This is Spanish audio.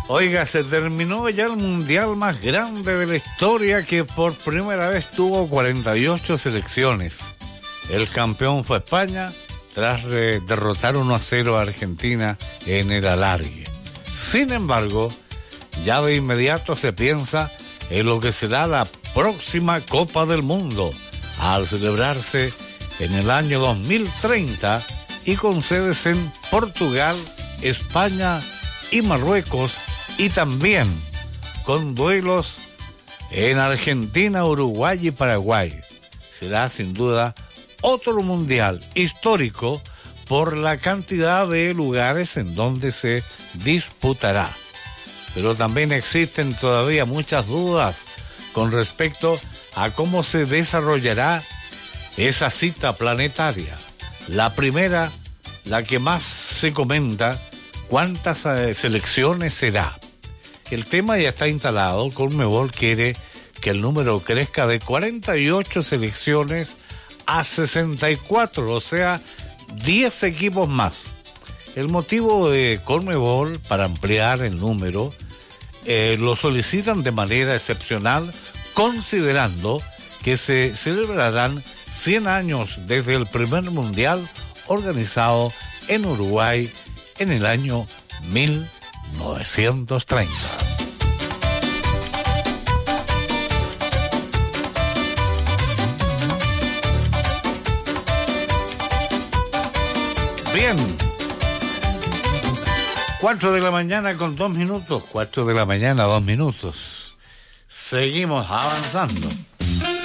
Oiga, se terminó ya el mundial más grande de la historia, que por primera vez tuvo 48 selecciones. El campeón fue España tras derrotar 1-0 a Argentina en el alargue. Sin embargo, ya de inmediato se piensa en lo que será la próxima Copa del Mundo, al celebrarse en el año 2030 y con sedes en Portugal, España y Marruecos, y también con duelos en Argentina, Uruguay y Paraguay. Será sin duda otro mundial histórico por la cantidad de lugares en donde se disputará. Pero también existen todavía muchas dudas con respecto a cómo se desarrollará esa cita planetaria. La primera, la que más se comenta, ¿cuántas selecciones será? El tema ya está instalado. Conmebol quiere que el número crezca de 48 selecciones a 64, o sea, 10 equipos más. El motivo de Conmebol para ampliar el número lo solicitan de manera excepcional, considerando que se celebrarán 100 años desde el primer mundial organizado en Uruguay en el año 1930. Bien, 4 de la mañana con 2 minutos, 4 de la mañana, 2 minutos. Seguimos avanzando.